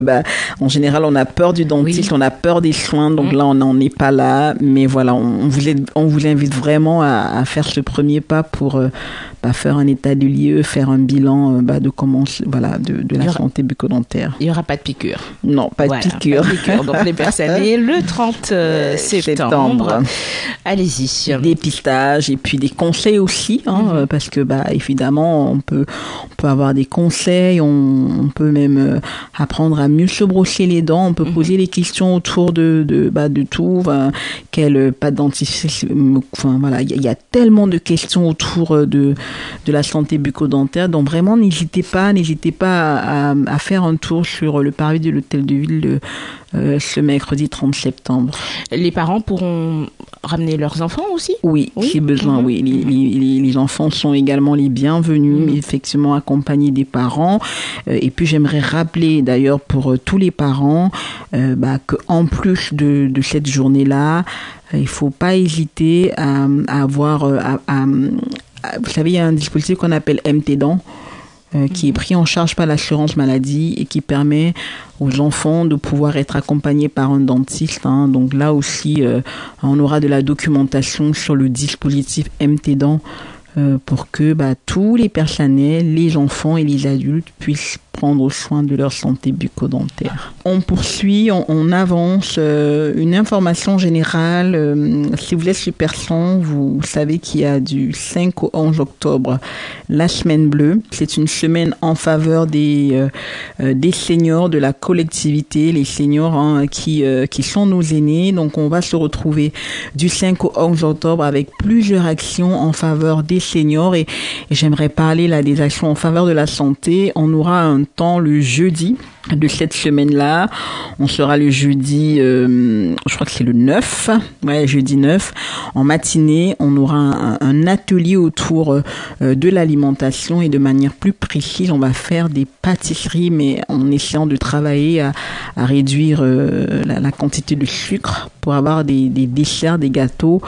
En général, on a peur du dentiste, on a peur des soins, donc là, on n'en est pas là. Mais voilà, on vous invite vraiment à faire ce premier pas pour faire un état des lieux, faire un bilan de comment, de la santé bucco-dentaire. Il n'y aura pas de piqûre. Non, pas de piqûre. Donc, les personnes, le 30 septembre. Allez-y. Dépistage et puis des conseils aussi, parce que, évidemment, on peut avoir des conseils, on peut même apprendre à mieux se brosser les dents, on peut poser des questions autour de tout, quelle pâte dentifrice, il y a tellement de questions autour de la santé bucco-dentaire, donc vraiment n'hésitez pas à faire un tour sur le parvis de l'hôtel de ville ce mercredi 30 septembre. Les parents pourront ramener leurs enfants aussi? Oui, si besoin, oui. Les enfants sont également les bienvenus, effectivement accompagnés des parents. Et puis j'aimerais rappeler d'ailleurs pour tous les parents qu'en plus de cette journée-là, il faut pas hésiter à avoir... vous savez, il y a un dispositif qu'on appelle MT Dents, qui est pris en charge par l'assurance maladie et qui permet aux enfants de pouvoir être accompagnés par un dentiste. Donc là aussi, on aura de la documentation sur le dispositif MT Dents pour que tous les personnels, les enfants et les adultes puissent prendre soin de leur santé bucco-dentaire. On poursuit, on avance. Une information générale, si vous êtes super son, vous savez qu'il y a du 5 au 11 octobre la semaine bleue. C'est une semaine en faveur des seniors de la collectivité, les seniors qui sont nos aînés. Donc on va se retrouver du 5 au 11 octobre avec plusieurs actions en faveur des seniors et j'aimerais parler là des actions en faveur de la santé. On aura un temps le jeudi de cette semaine-là. On sera le jeudi, je crois que c'est le 9. Jeudi 9. En matinée, on aura un atelier autour de l'alimentation et de manière plus précise, on va faire des pâtisseries, mais en essayant de travailler à réduire la quantité de sucre pour avoir des desserts, des gâteaux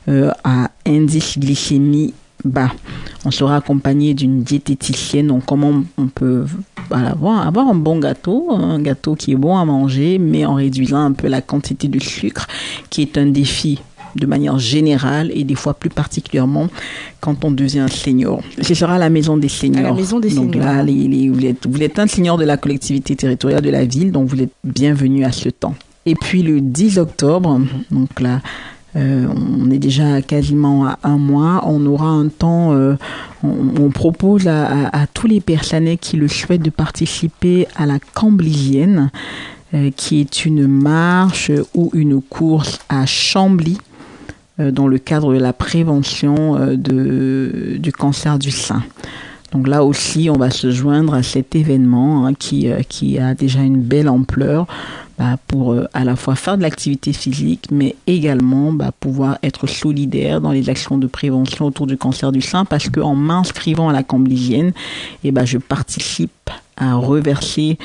à indice glycémie bas. On sera accompagné d'une diététicienne, donc comment on peut avoir un bon gâteau, un gâteau qui est bon à manger, mais en réduisant un peu la quantité de sucre, qui est un défi de manière générale et des fois plus particulièrement quand on devient senior. Ce sera à la maison des seniors. À la maison des donc seniors. Là, vous êtes un senior de la collectivité territoriale de la ville, donc vous êtes bienvenu à ce temps. Et puis le 10 octobre, donc là, on est déjà quasiment à un mois. On aura un temps, on propose à tous les personnels qui le souhaitent de participer à la Camblisienne, qui est une marche ou une course à Chambly, dans le cadre de la prévention du cancer du sein. Donc là aussi, on va se joindre à cet événement qui a déjà une belle ampleur pour à la fois faire de l'activité physique, mais également pouvoir être solidaire dans les actions de prévention autour du cancer du sein, parce qu'en m'inscrivant à la Camblisienne, je participe à reverser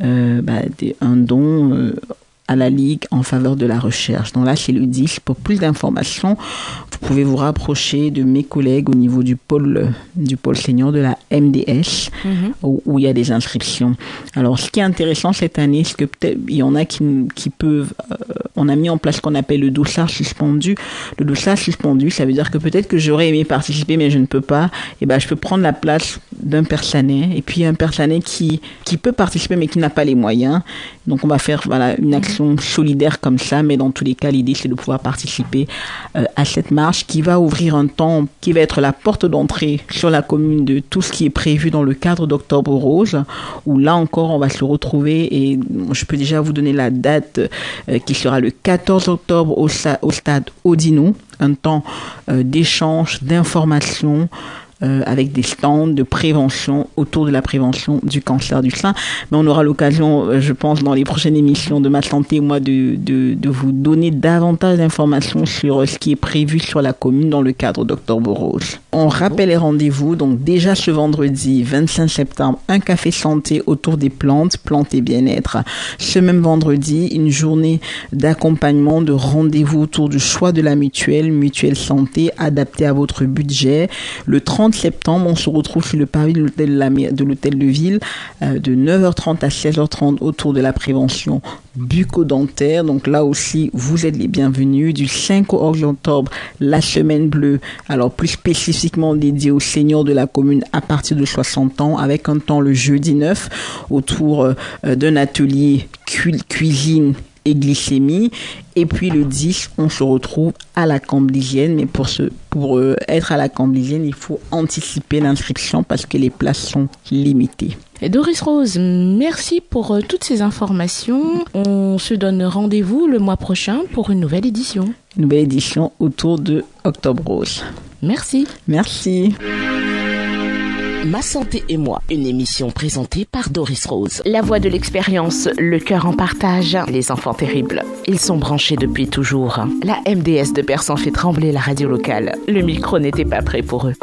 un don à la Ligue en faveur de la recherche. Donc là, c'est le 10. Pour plus d'informations, vous pouvez vous rapprocher de mes collègues au niveau du pôle senior de la MDS, où il y a des inscriptions. Alors, ce qui est intéressant cette année, c'est que peut-être il y en a qui peuvent... on a mis en place ce qu'on appelle le dossard suspendu. Le dossard suspendu, ça veut dire que peut-être que j'aurais aimé participer, mais je ne peux pas. Je peux prendre la place d'un personnel, et puis un personnel qui peut participer, mais qui n'a pas les moyens. Donc, on va faire une action solidaire comme ça, mais dans tous les cas, l'idée, c'est de pouvoir participer à cette marche qui va ouvrir un temps, qui va être la porte d'entrée sur la commune de tout ce qui est prévu dans le cadre d'Octobre Rose, où là encore, on va se retrouver, et je peux déjà vous donner la date qui sera le 14 octobre au stade Odinou, un temps d'échange, d'information, avec des stands de prévention autour de la prévention du cancer du sein. Mais on aura l'occasion, je pense, dans les prochaines émissions de Ma Santé, moi, de vous donner davantage d'informations sur ce qui est prévu sur la commune dans le cadre d'Octobre Rose. On rappelle les rendez-vous. Donc déjà ce vendredi 25 septembre, un café santé autour des plantes et bien-être. Ce même vendredi, une journée d'accompagnement, de rendez-vous autour du choix de la mutuelle santé adaptée à votre budget. Le 30 septembre, on se retrouve sur le parvis de l'hôtel de ville de 9h30 à 16h30 autour de la prévention bucco-dentaire. Donc là aussi, vous êtes les bienvenus. Du 5 au 11 octobre, la semaine bleue, alors plus spécifiquement dédiée aux seniors de la commune à partir de 60 ans, avec un temps le jeudi 9 autour d'un atelier cuisine et glycémie. Et puis le 10, on se retrouve à la Camblisienne. Mais pour être à la Camblisienne, il faut anticiper l'inscription parce que les places sont limitées. Et Doris Rose, merci pour toutes ces informations. On se donne rendez-vous le mois prochain pour une nouvelle édition. Une nouvelle édition autour de Octobre Rose. Merci. Merci. Ma santé et moi, une émission présentée par Doris Rose. La voix de l'expérience, le cœur en partage, les enfants terribles. Ils sont branchés depuis toujours. La MDS de Persan fait trembler la radio locale. Le micro n'était pas prêt pour eux.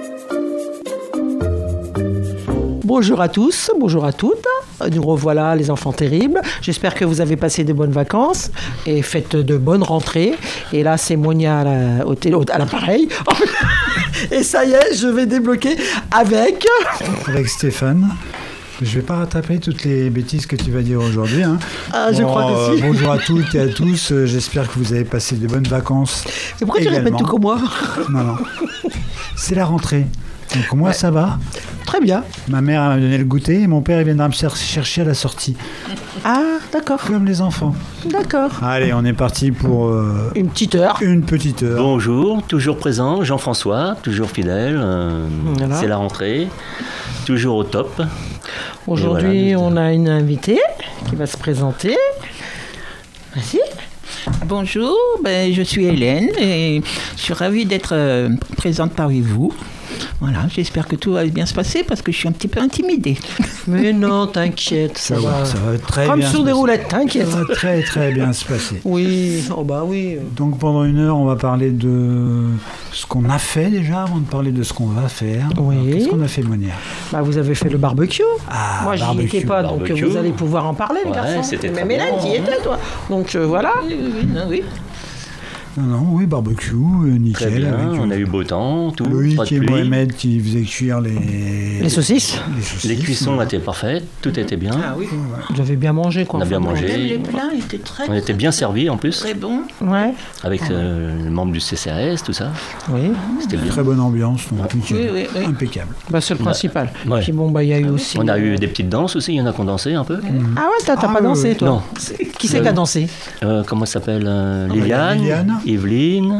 Bonjour à tous, bonjour à toutes. Nous revoilà les enfants terribles. J'espère que vous avez passé de bonnes vacances et faites de bonnes rentrées. Et là, c'est Monia à l'appareil. Et ça y est, je vais débloquer avec Stéphane. Je ne vais pas rattraper toutes les bêtises que tu vas dire aujourd'hui. Hein. Ah, je crois que si. Bonjour à toutes et à tous. J'espère que vous avez passé de bonnes vacances. Et pourquoi tu répètes tout comme moi ? Non. C'est la rentrée. Donc moi, ça va. Très bien. Ma mère m'a donné le goûter et mon père il viendra me chercher à la sortie. Ah, d'accord. Comme les enfants. D'accord. Allez, on est parti pour... une petite heure. Une petite heure. Bonjour, toujours présent, Jean-François, toujours fidèle. Voilà. C'est la rentrée, toujours au top. Aujourd'hui, voilà, on a une invitée qui va se présenter. Merci. Bonjour, je suis Hélène et je suis ravie d'être présente parmi vous. Voilà, j'espère que tout va bien se passer parce que je suis un petit peu intimidée. Mais non, t'inquiète, ça va très bien. Comme sur des roulettes, t'inquiète. Ça va très très bien se passer. Oui, oui. Donc pendant une heure, on va parler de ce qu'on a fait déjà avant de parler de ce qu'on va faire. Oui. Alors, qu'est-ce qu'on a fait, Monia ? Vous avez fait le barbecue. Ah, moi, j'y étais pas, donc vous allez pouvoir en parler, les garçons. C'était même Hélène, t'y étais, toi. Donc voilà. Oui. Oui, barbecue, nickel. Très bien, on a eu beau temps, tout. Loïc et Mohamed qui faisaient cuire les saucisses. Les cuissons étaient parfaites, tout était bien. Ah oui. Vous avez bien mangé, quoi. On a bien mangé. Même les plats étaient très... On était bien servis, en plus. Très bon. Ouais. Avec le membre du CCAS, tout ça. Oui. C'était bien. Très bonne ambiance, donc nickel. Oui. Impeccable. C'est le principal. Ouais. Puis il y a eu aussi... On a eu des petites danses aussi, il y en a qui ont dansé un peu. Ah ouais, t'as pas dansé, toi? Non. Qui c'est qui a dansé? Comment ça s'appelle Liliane, Evelyne,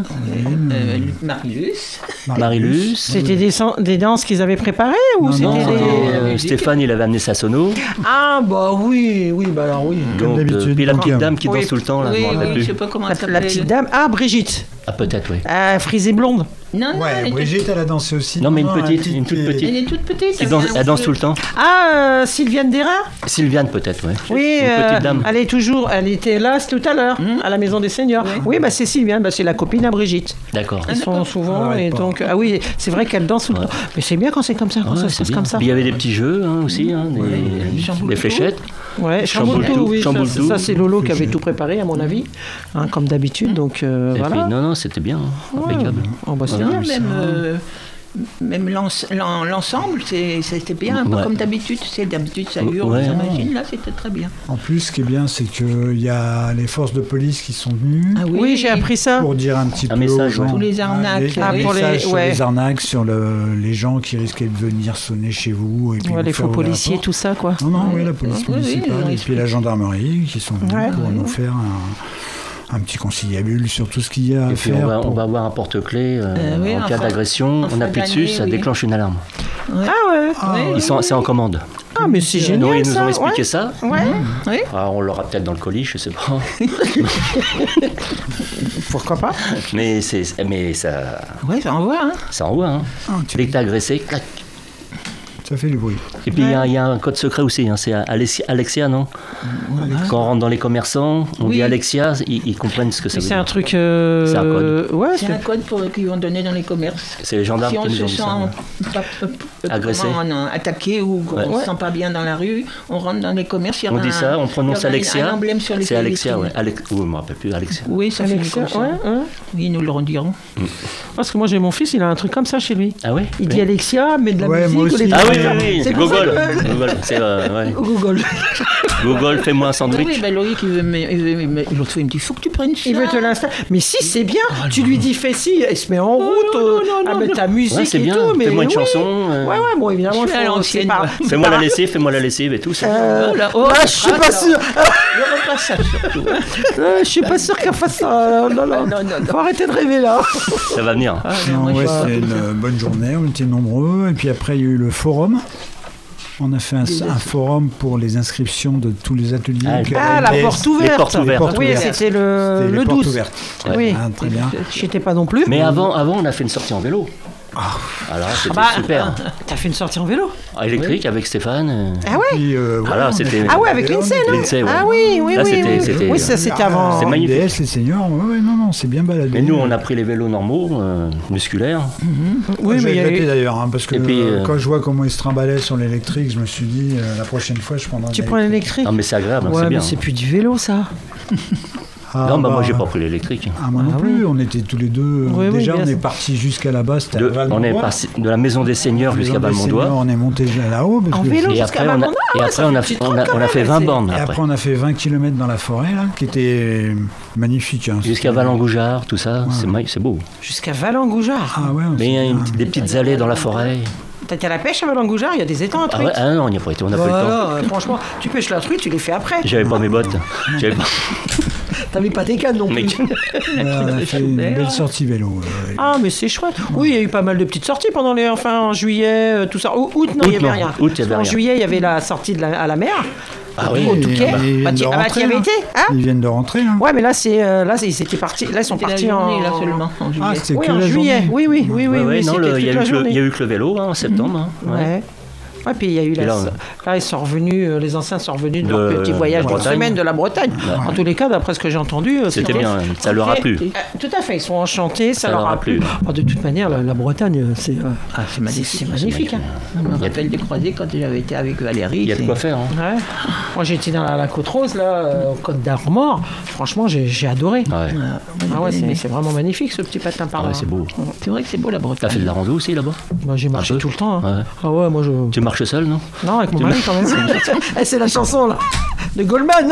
Marilus. C'était des danses qu'ils avaient préparées ou c'était Stéphane, il avait amené sa sono. Ah oui, alors oui. Comme Donc, d'habitude. puis la petite dame qui danse tout le temps, là, je me rappelle je plus. sais pas comment elle s'appelle. La petite dame. Ah, Brigitte. Ah, peut-être, oui. Frisée blonde. Non, Ouais, Brigitte, elle a dansé aussi. Non, mais une toute petite. Elle est toute petite. Elle danse tout le temps. Ah, Sylviane Derain. Sylviane, peut-être, oui. Oui, une petite dame. Elle était là tout à l'heure, à la Maison des Seniors. Oui, c'est Sylviane, c'est la copine à Brigitte. D'accord. Ils sont souvent, et donc, oui, c'est vrai qu'elle danse tout le temps. Mais c'est bien quand c'est comme ça, quand ça se passe comme ça. Puis il y avait des petits jeux aussi, des fléchettes. Ouais, Chamboultou, oui. Ça, c'est Lolo qui avait tout préparé, à mon avis, comme d'habitude. Donc, et voilà. puis, non, c'était bien, impeccable. C'est bien. Même l'ensemble, c'était bien, un peu comme d'habitude. D'habitude, ça hurle, ça machine. Là, c'était très bien. En plus, ce qui est bien, c'est qu'il y a les forces de police qui sont venues. Ah oui, j'ai appris ça. Pour dire un petit peu message, aux gens, tous les arnaques. Sur les arnaques, sur les gens qui risquaient de venir sonner chez vous. Et puis les faux policiers, tout ça, quoi. Non, la police municipale. Et puis la gendarmerie qui sont venus pour nous faire un petit conciliabule sur tout ce qu'il y a à faire. Et puis on va avoir un porte-clés en cas d'agression. On appuie dessus, ça déclenche une alarme. C'est en commande. Ah, mais c'est génial. Ils nous ont expliqué ça. Ouais. Alors, on l'aura peut-être dans le colis, je sais pas. Pourquoi pas? Mais ça. Ouais, ça envoie. Ça envoie. Dès que t'es agressé, clac. Ça fait du bruit. Et puis il y a un code secret aussi, c'est Alexia, non? Quand on rentre dans les commerçants, on dit Alexia, ils comprennent ce que ça veut dire. C'est un truc... C'est un code. Ouais, c'est un code qu'ils vont donner dans les commerces. C'est les gendarmes qui nous ont dit ça. Si on se sent attaqué ou on ne se sent pas bien dans la rue, on rentre dans les commerces, il y a on dit ça, on prononce Alexia. Un emblème sur les c'est Alexia, ouais. Oui, je ne me rappelle plus, Alexia. Oui, ça fait comme ça. Oui, ils nous le rediront. Parce que moi j'ai mon fils, il a un truc comme ça chez lui. Ah oui? Il dit Alexia, mais de la musique. Moi aussi. Ah oui, c'est Google. Google. Google, fais-moi un sandwich. Oui, ben Loïc, l'autre fois, il me dit, il faut que tu prennes ça. Il veut te l'installer. Mais si, c'est bien. Tu lui dis, fais ci, il se met en route à mettre ta musique et tout. Mais fais-moi une chanson. Ouais, bon, évidemment, je suis à l'ancienne. Fais-moi la lessive et tout. Je suis pas sûr. Je repasse ça surtout. Je suis pas sûr qu'elle fasse ça. Non. Faut arrêter de rêver là. Ça va venir. C'était une bonne journée, on était nombreux. Et puis après, il y a eu le forum. On a fait un forum pour les inscriptions de tous les ateliers. La porte ouverte. Les portes ouvertes. Oui, c'était le 12. Oui, très bien. Je n'étais pas non plus. Mais avant, on a fait une sortie en vélo. Alors, c'était super. T'as fait une sortie en vélo électrique avec Stéphane. Ah ouais. Puis, c'était. Ah ouais, avec Lindsay, non? Ah oui. Là, c'était. Oui, ça c'était avant. C'est magnifique. Les seniors, non, c'est bien baladé. Mais nous, on a pris les vélos normaux, musculaires. Oui, mais j'ai d'ailleurs, parce que puis, quand je vois comment ils se trimballaient sur l'électrique, je me suis dit, la prochaine fois, je prendrai. Tu prends l'électrique? Non, mais c'est agréable, ouais, c'est bien. Mais c'est plus du vélo, ça. Non, moi j'ai pas pris l'électrique. Moi non plus, on était tous les deux. Déjà, on est partis jusqu'à là-bas, c'était à Valmondois. On est parti de la maison des seigneurs jusqu'à Valmondois. On est monté là-haut. En vélo jusqu'à Valmondois. Et après, on a fait 20 bornes. Et après, on a fait 20 km dans la forêt, là, qui était magnifique. Jusqu'à Valengoujard, tout ça, c'est beau. Jusqu'à Valengoujard. Ah ouais. Mais il y a des petites allées dans la forêt. T'as été à la pêche à Valengoujard, il y a des étangs à truites. Ah non, on n'y a pas été, on n'a pas eu le temps. Franchement, tu pêches la truite, tu les fais après. J'avais pas mes bottes. T'avais pas tes cannes non plus. On a fait une belle sortie vélo. Ah, mais c'est chouette. Oui, il y a eu pas mal de petites sorties pendant en juillet, tout ça. Août, non, il n'y avait rien. En juillet, il y avait la sortie à la mer. Ah oui, au Touquet. Tu y avais été, hein? Ils viennent de rentrer. Hein. Ouais, mais là, ils étaient partis. Là, ils sont partis en seulement. En juillet. C'était oui, que en la juillet. Journée. Oui. Non, il y a eu que le vélo en septembre. Ouais. Ouais, puis il y a eu là, ils sont revenus, les anciens sont revenus de leur petit voyage d'une semaine de la Bretagne. Ouais. En tous les cas, d'après ce que j'ai entendu, c'était bien, ça leur a plu. Tout à fait, ils sont enchantés, ça leur a plu. De toute manière, la Bretagne, c'est magnifique. Hein. Je me rappelle des croisés quand j'avais été avec Valérie. Il y a de quoi faire. Hein. Ouais. Moi, j'ai été dans la Côte Rose, là, au Côte d'Armor. Franchement, j'ai adoré. C'est vraiment magnifique, ce petit patin par là. C'est beau. C'est vrai que c'est beau la Bretagne. T'as fait de la rando aussi là-bas? J'ai marché tout le temps. Ah ouais, moi je. Tu marches seul, non? Non, avec mon mari quand même. C'est la chanson là de Goldman.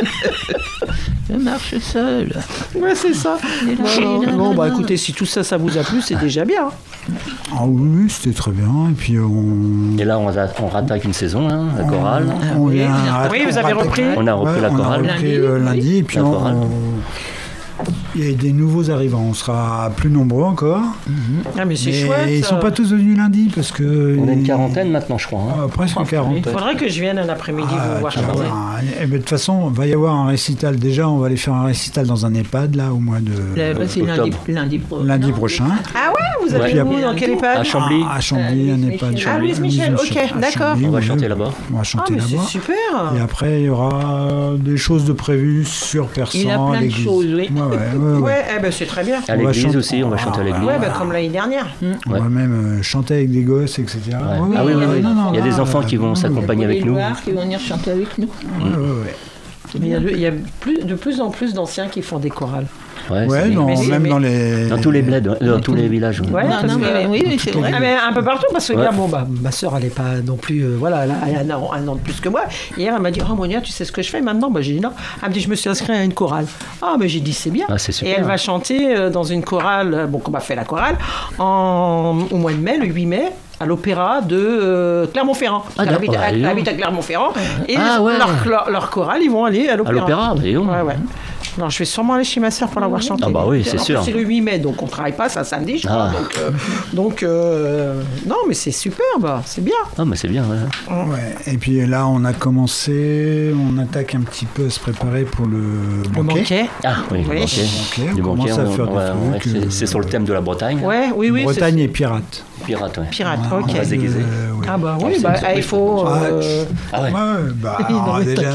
Je marche seul. Ouais, c'est ça. Bon, écoutez, si tout ça vous a plu, c'est déjà bien. Ah oui, c'était très bien. Et puis Et là, on rattaque une saison, hein, la chorale. Oui, vous avez repris. On a repris la chorale. On a repris lundi, et puis il y a des nouveaux arrivants, on sera plus nombreux encore. Ah mais c'est chouette. Ils sont pas tous venus lundi parce que... On est une quarantaine maintenant, je crois. Hein. Presque 40. Il faudrait que je vienne un après-midi vous voir chanter. De toute façon, il va y avoir un récital. Déjà, on va aller faire un récital dans un EHPAD là au mois de lundi prochain. Ah ouais, vous allez où dans quel EHPAD? À Chambly. À Chambly, un EHPAD. Ah, Louise Michel, ok, d'accord. On va chanter là-bas. On va chanter là-bas. C'est super. Et après, il y aura des choses de prévues sur Persan. Il y a plein de choses, oui. Ouais, c'est très bien. À l'église aussi, on va chanter à l'église. Ouais, comme l'année dernière. On va même chanter avec des gosses, etc. Ah oui, il y a des enfants qui vont s'accompagner avec nous. Qui vont venir chanter avec nous. Il y a de plus en plus d'anciens qui font des chorales. Même dans tous les bleds, dans tous les villages. Oui, c'est vrai. Mais un peu partout, parce que ma soeur, elle n'est pas non plus. Elle a un an de plus que moi. Hier, elle m'a dit: Oh, Monia, tu sais ce que je fais maintenant? J'ai dit non. Elle me dit: Je me suis inscrite à une chorale. Ah, mais j'ai dit: C'est bien. Et elle va chanter dans une chorale, qu'on m'a fait la chorale, au mois de mai, le 8 mai. À l'opéra de Clermont-Ferrand. Elle habite à Clermont-Ferrand. Et leur chorale, ils vont aller à l'opéra. À l'opéra, Ouais. Alors, je vais sûrement aller chez ma sœur pour la voir chanter. Ah bah oui, c'est sûr. C'est le 8 mai, donc on travaille pas, c'est un samedi, je crois. Donc, non, mais c'est superbe, c'est bien. Ah, mais c'est bien, ouais. Ouais. Et puis là, on a commencé, on attaque un petit peu à se préparer pour le banquet. Ah oui, Oui. le banquet. On commence à faire des trucs. C'est sur le thème de la Bretagne. Ouais, oui. Bretagne et pirate. Pirate, ouais. Pirate, On ok. va se déguiser. ouais. Ah bah oui, il faut... Ah ouais. Alors, déjà,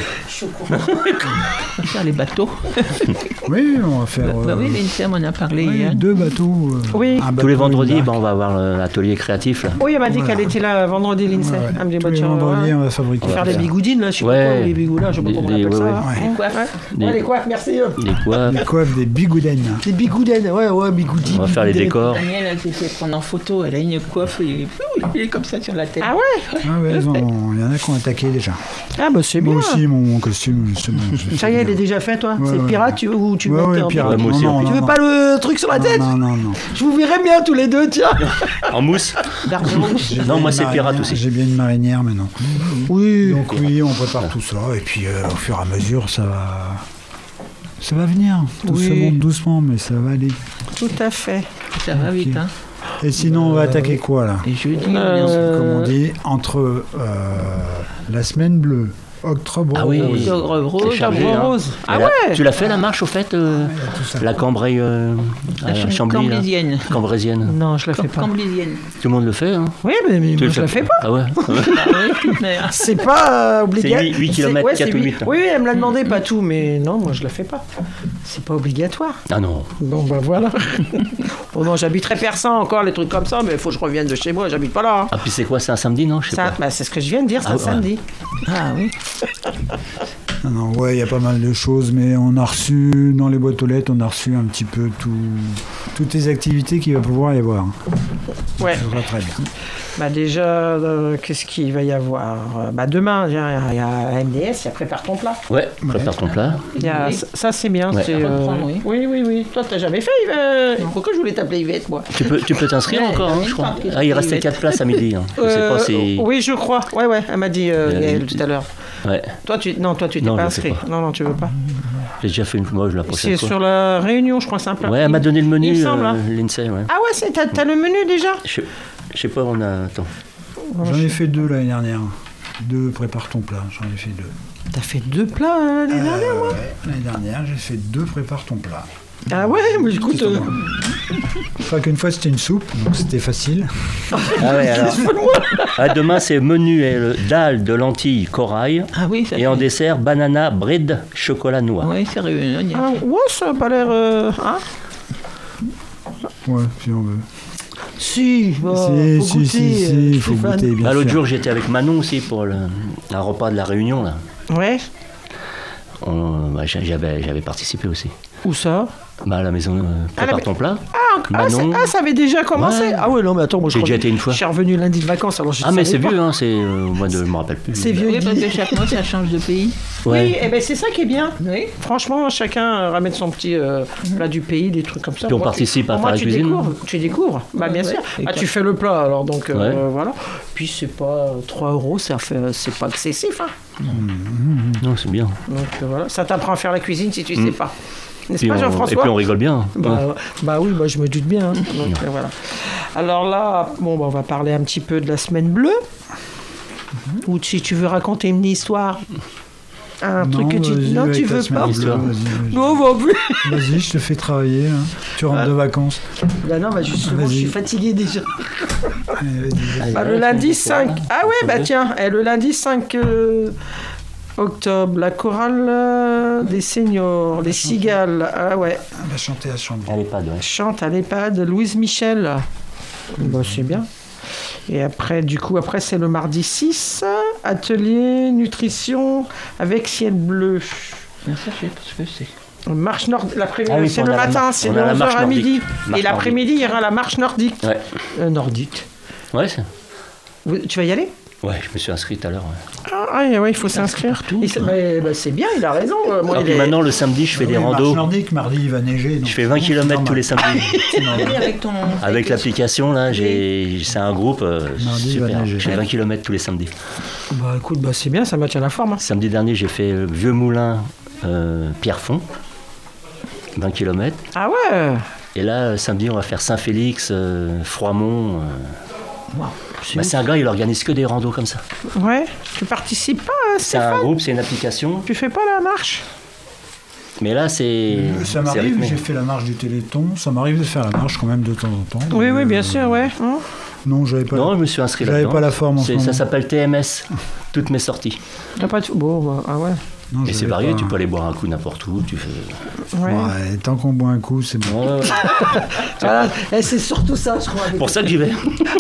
Faire les bateaux. oui, on va faire Bah oui, l'INSEE m'en a parlé ouais, hier. 2 bateaux. Oui. Un bateau Tous les et une vendredis, barque. on va avoir l'atelier créatif. Là. Oui, elle m'a dit Voilà. qu'elle était là vendredi, l'INSEE. Ouais. Elle me dit, bah, Tous les tiens, vendredis, ouais. on va fabriquer. Faire des bigoudines, là, je sais pas Ouais. quoi, ou les bigoudins, je sais pas comment on appelle ça. ouais. Ouais. Les coiffes. Des- Ouais, les coiffes, merci. Les coiffes. Les coiffes des bigoudaines. Des bigoudines, ouais, bigoudines. On va faire les décors. Daniel, elle s'est fait prendre en photo. Elle a une coiffe, il est comme ça sur la tête. Ah ouais? Ah ouais, il y en a qui ont attaqué déjà. Ah bah c'est bien. Moi aussi, mon costume, c'est bon. Ça y est, elle est déjà fait, toi. Ouais, C'est ouais. pirate, tu veux, ou tu veux Ouais, monter ouais, en pirate. Ouais, moi aussi, Non, en non, Tu veux non, pas le truc sur la tête? non. Je vous verrais bien tous les deux, tiens. En mousse. Non, moi c'est pirate aussi. J'ai bien une marinière, mais non. Oui. Donc oui, on prépare tout ça, et puis au fur et à mesure, ça va venir. Tout Oui. se monte doucement, mais ça va aller. Tout à fait. Ça va vite, hein. Et sinon, on va attaquer quoi, là? Et jeudi, Comme on dit, entre la semaine bleue, octobre Ah oui. rose. Octobre C'est rose, chargé, octobre hein. rose. Ah Et là, ouais. Tu l'as fait la marche au fait tout ça. La Cambrai La Chambly là. Camblésienne. Cambrésienne. Non, je la fais pas. Camblésienne. Tout le monde le fait hein. Oui, mais Tu moi, le je la fais pas. Ah ouais. C'est pas obligatoire. C'est 8 kilomètres, 4 ou 8, là. Oui, elle me l'a demandé, pas tout, mais non, moi je la fais pas. C'est pas obligatoire. Ah non. Bon, bah voilà. Bon, non, j'habiterai Persan encore, les trucs comme ça, mais il faut que je revienne de chez moi, j'habite pas là. Hein. Ah puis c'est quoi, c'est un samedi non? Je sais Ça, pas. bah, c'est ce que je viens de dire, c'est Ah un ouais. samedi. Ah oui. Non, ouais, il y a pas mal de choses, mais on a reçu, dans les boîtes aux lettres, on a reçu un petit peu toutes les activités qu'il va pouvoir y avoir. Ouais. Ça va très bien. Bah déjà, qu'est-ce qu'il va y avoir? Bah demain, il y a MDS, il y a Prépare ton plat. Ouais, prépare ton plat. Il y a, Oui. ça c'est bien. Ouais. C'est, Ça reprend, oui. Oui. Toi, t'as jamais fait, Yves? Pourquoi je voulais t'appeler Yvette, moi? Tu peux t'inscrire Ouais, encore, hein, il je crois. tente, Ah, il restait 4 places à midi. Hein. Je sais pas si. Oui, je crois. Ouais, elle m'a dit Yael, tout à l'heure. Ouais, Toi, tu t'es Non, pas je sais inscrit. pas. Non, tu veux pas. j'ai déjà fait une fois, je la C'est prochaine fois. sur la Réunion, je crois, c'est un plat. Ouais, elle m'a donné le menu, Il me semble, hein. l'INSEE, ouais. Ah ouais, t'as le menu déjà? Je sais pas, on a. Attends. J'en ai fait 2 l'année dernière. 2 prépare ton plat, j'en ai fait 2. T'as fait 2 plats l'année dernière, moi? L'année dernière, j'ai fait 2 prépare ton plat. Ah ouais, mais écoute... Pas qu'une fois, c'était une soupe, donc c'était facile. Ah ouais, alors. Ah, demain, c'est menu dalle de lentilles corail. Ah oui, ça Et en fait- dessert, banana, bread, chocolat noix. Oui, c'est réunion. Ah, ouais, ça a pas l'air... Hein? Ouais, si on veut. Si, bah, si, faut goûter, si, il faut Stéphane. goûter, bien Ah, l'autre sûr. jour, j'étais avec Manon aussi pour un repas de la Réunion. Là. Ouais, J'avais participé aussi. où ça? Bah, à la maison, prépare ton plat. Manon. Ça avait déjà commencé? Ouais. Ah ouais, non, mais attends, moi je J'ai crois déjà que été une fois. Je suis revenu lundi de vacances, alors je Ah, mais savais c'est pas. vieux, hein, c'est. Moi, je me rappelle plus. C'est vieux. Oui, parce que chaque mois, ça change de pays. Ouais. Oui, et ben c'est ça qui est bien. Oui. Franchement, chacun ramène son petit plat du pays, des trucs comme ça. Puis on Moi, participe à moi, faire la tu cuisine. Tu découvres, bah bien Ouais, sûr. ouais. Ah, tu fais le plat, alors donc Ouais. voilà. Puis c'est pas 3 €, c'est pas excessif. Hein. Non, c'est bien. Donc voilà, ça t'apprend à faire la cuisine si tu sais pas. N'est-ce Puis pas et Jean-François? puis on rigole bien. Bah oui, bah je me doute bien. Hein. Donc, voilà. Alors là, bon, bah, on va parler un petit peu de la semaine bleue. Ou si tu veux raconter une histoire, un truc que tu vas-y, non, avec tu ta veux semaine pas. bleue, Histoire. vas-y. Non, bah oui. Vas-y, je te fais travailler. Hein. Tu rentres de vacances. Bah non, bah justement, je Vas-y. suis fatigué déjà. Allez, vas-y. Bah, le lundi 5. Ah ouais, bah tiens, le lundi 5 octobre, la chorale des seniors, les cigales. Ah ouais, On va chanter à Chambly. Elle est pas ouais. chante à l'EHPAD Louise Michel. Bah c'est bien. Et après, du coup, après c'est le mardi 6, atelier nutrition avec ciel bleu. Mais ça, je sais pas ce que c'est. Marche nord, Ah oui, c'est on le a la matin, mar- c'est on de a la 11h marche à midi. nordique. Et Marche l'après-midi, il y aura la marche nordique. Ouais. Nordique. Ouais, Tu vas y aller? ouais, je me suis inscrit tout à l'heure. Ouais. Ouais, il faut s'inscrire. Et c'est bien, il a raison. Moi, Ah, il puis est- maintenant, le samedi, je fais des Oui, marche randos. nordique, mardi, il va neiger. donc Je fais 20 c'est km normal. tous les samedis. C'est normal. Oui, avec ton. Avec l'application, là, c'est un groupe Mardi, va super. neiger. Je fais 20 km tous les samedis. Bah écoute, bah c'est bien, ça maintient la forme. Hein. Samedi dernier, j'ai fait Vieux Moulin, Pierrefonds. 20 km. Ah ouais. Et là, samedi, on va faire Saint-Félix, Froidmont. C'est un gars, il organise que des randos comme ça. Ouais. Tu participes pas, C'est un groupe, c'est une application. Tu fais pas la marche? Mais là, c'est. Ça m'arrive, j'ai fait la marche du Téléthon. Ça m'arrive de faire la marche quand même de temps en temps. Oui, oui, bien sûr, ouais. Non, j'avais pas. Non, je me suis inscrit là-dedans. J'avais pas la forme en ce moment. Ça s'appelle TMS, toutes mes sorties. T'as pas de... Bon, bah, ah ouais. Non, et c'est varié, tu peux aller boire un coup n'importe où. Tu fais... Ouais. Ouais, tant qu'on boit un coup, c'est bon. Ouais. Voilà. Et c'est surtout ça, je crois. Pour ça que j'y vais.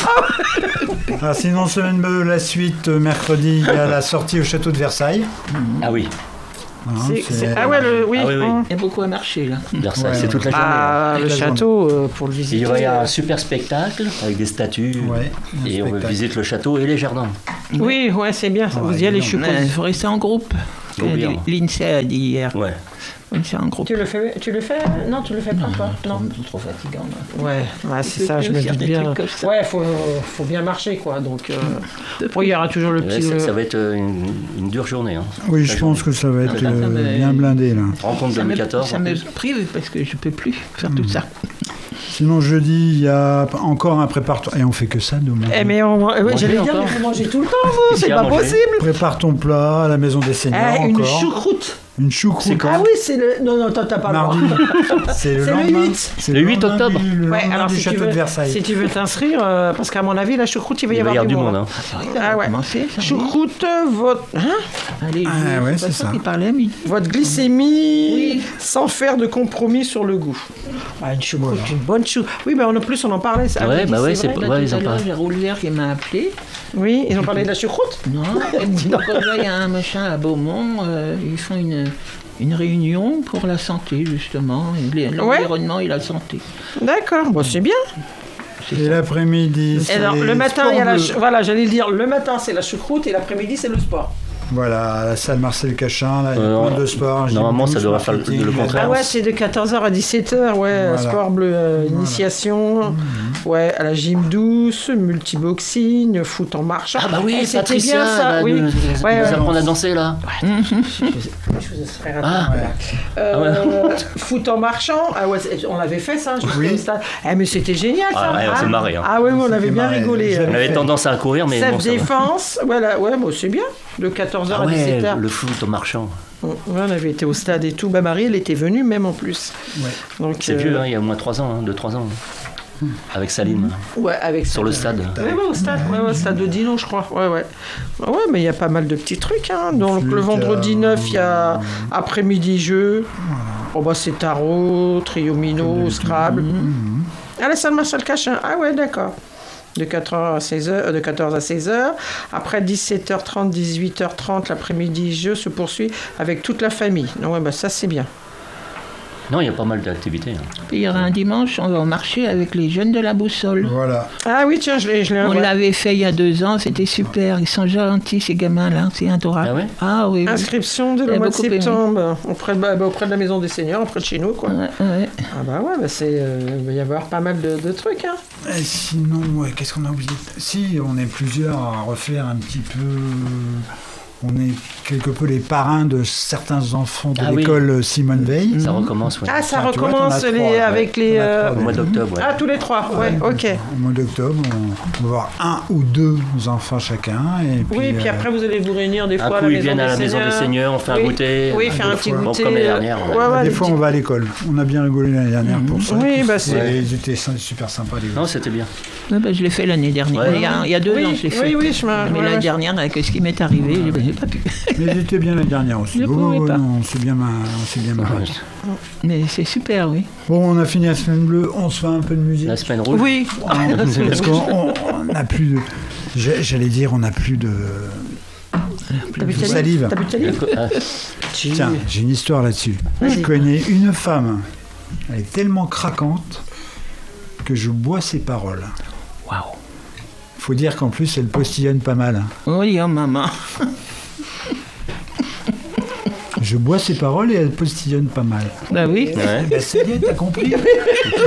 Ah, sinon, semaine de la suite, mercredi, il y a la sortie au château de Versailles. Ah oui. Hein, Ah ouais, oui. Ah oui, oui. Il y a beaucoup à marcher là. Versailles, Ouais, c'est toute la journée. Ah, le château, pour le Il visiter. y a un super spectacle avec des statues. Ouais, un et on spectacle. visite le château et les jardins. Oui, ouais, c'est bien. Vous y allez, je suppose. Il faut rester en groupe. Faut bien. L'INSEE a dit hier. Ouais. C'est en groupe. Tu le fais? Non, tu le fais pas, toi. Non. Trop fatigant. Ouais, c'est Tu ça, peux je me faire doute des bien. trucs comme ça. Ouais, faut bien marcher, quoi. Donc, il y aura toujours le Ouais, petit. ça va être une dure journée. Hein. Oui, je pense que ça va être ça me- bien blindé, là. Rencontre Ça me 2014. prive parce que je peux plus faire tout ça. Sinon, jeudi, il y a encore un prépare... Et on fait que ça, nous. Eh, mais j'allais dire, encore. mais vous mangez tout le temps, vous. C'est Ici, à pas manger. possible. Prépare ton plat à la maison des seigneurs, Une encore. choucroute. Une choucroute. Ah oui, c'est le. Non, toi, t'as pas le Mardi. droit. C'est le C'est le lendemain. 8. C'est Le 8 lendemain octobre. Le Ouais, lendemain alors du si tu château veux, de Versailles. si tu veux t'inscrire, parce qu'à mon avis, la choucroute, il va y avoir du monde. Hein. Ah ouais. Commencé, ça, Choucroute, votre. Allez, Ah ouais, c'est ça. Il parlait à midi. Votre glycémie sans faire de compromis sur le goût. Ah, une choucroute, une bonne choucroute. Oui, mais en plus, on en parlait. Ça, Ouais, Amélie, bah ouais, c'est vrai. c'est ouais, ils en Tout à l'heure, parlent. j'ai Roulevert qui m'a appelé. Oui, ils ont parlé de la choucroute. Non, elle me dit donc là, il y a un machin à Beaumont, ils font une réunion pour la santé, justement, et l'environnement et la santé. D'accord, bon, c'est bien. Et l'après-midi, Et c'est alors, le matin, il y a la. sport bleu. Voilà, j'allais le dire, le matin, c'est la choucroute et l'après-midi, c'est le sport. Voilà, à la salle Marcel Cachin, là, il y a plein de sport. Normalement, ça gymnase, devrait faire marketing, le contraire. Ah ouais, c'est de 14h à 17h, ouais, Voilà. sport bleu, initiation, ouais, à la gym douce, multiboxing, foot en marche. Ah bah oui, c'était Patricia, bien ça, là, oui. nous Ouais, apprendre à danser là. Foot en marchant, ah ouais, on l'avait fait ça, je Oui. au stade. Eh, mais c'était génial ça. Ah ouais, on s'est marré, hein. Ah ouais, on avait C'était bien marré. rigolé. J'avais On avait fait. tendance à courir, mais bon, ça va. Self-défense, voilà, ouais, bon, c'est bien, de 14h Ah à ouais, 17h. le foot en marchant. Ouais, on avait été au stade et tout. Bah, Marie, elle était venue même en plus. Ouais. Donc, C'est vieux, hein, il y a au moins 3 ans, 2-3 ans. Avec Salim, Ouais, avec sur le stade. Ouais, au stade, au stade de Dino, je crois. Ouais, ouais. Ouais, mais il y a pas mal de petits trucs. Hein. Donc, le vendredi 9, il y a après-midi jeu. Oh, bah, c'est tarot, triomino, Scrabble. Ah, la salle Marcel Cachin. Ah, ouais, d'accord. De 14 à 16h. Après 17h30, 18h30, l'après-midi, jeu se poursuit avec toute la famille. Donc, ouais, bah, ça, c'est bien. Non, il y a pas mal d'activités. Hein. Puis il y aura un dimanche, on va au marché avec les jeunes de la boussole. Voilà. Ah oui, tiens, je l'ai On ouais. l'avait fait il y a 2 ans, c'était super. Ils sont gentils, ces gamins-là, c'est adorable. Ah ouais Ah oui, oui. Inscription dès le J'ai mois de beaucoup aimé. septembre, auprès de la Maison des Seigneurs, auprès de chez nous, quoi. Ouais, ouais. Ah bah ouais, bah c'est, il va y avoir pas mal de trucs, hein. Et sinon, ouais, qu'est-ce qu'on a oublié? Si, on est plusieurs à refaire un petit peu... On est quelque peu les parrains de certains enfants de Ah oui. l'école Simone Veil. Ça recommence, ouais. Ah, ça Ah, tu vois, recommence t'en as les, trois, ouais. avec les... T'en as trois, Au mois d'octobre, ouais. Ah, tous les trois, ouais, ok. Au mois d'octobre, on va avoir 1 ou 2 enfants chacun. Et puis, Oui, puis après vous allez vous réunir des Un fois à coup, la ils Maison viennent à la des Maison des Seigneurs. Seigneurs, on fait un Oui. goûter. Oui, faire un petit fois. Bon, goûter. comme l'année dernière. Ouais, ouais, des des fois, petits- on va à l'école. On a bien rigolé l'année dernière pour ça. Oui, Tous- bah, c'est- Ils étaient super sympas, les gars. Non, c'était bien. Ouais, bah, je l'ai fait l'année dernière. Ouais. Il y a 2 Oui, ans, je l'ai fait. oui, oui, je me... Mais ouais, l'année ouais. dernière, avec ce qui m'est arrivé, j'ai pas pu. Mais ils étaient bien l'année dernière aussi. Je Oh, pouvais pas. non, on s'est bien marré. Mais c'est super, oui. Bon, on a fini la semaine bleue. On se fait un peu de musique. La semaine rouge. Oui, Parce qu'on n'a plus de... J'allais dire, on n'a plus de... t'as plus de salive. T'as plus de salive Ah, Tiens, j'ai une histoire là-dessus. Je connais une femme. Elle est tellement craquante que je bois ses paroles. Waouh. Faut dire qu'en plus, elle postillonne pas mal. Oui, oh maman. Je bois ses paroles et elle postillonne pas mal. Bah oui. ouais. Ben, c'est bien, t'as compris.